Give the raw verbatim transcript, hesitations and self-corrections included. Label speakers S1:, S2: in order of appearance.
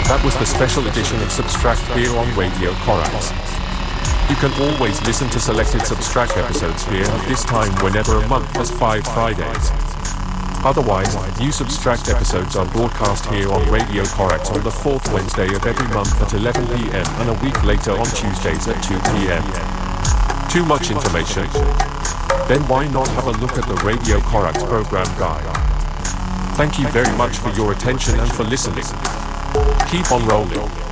S1: That was the special edition of Substract here on Radio Corax. You can always listen to selected Substract episodes here at this time whenever a month has five Fridays. Otherwise, new Substract episodes are broadcast here on Radio Corax on the fourth Wednesday of every month at eleven p m and a week later on Tuesdays at two p m Too much information? Then why not have a look at the Radio Corax program guide? Thank you very much for your attention and for listening. Keep on rolling.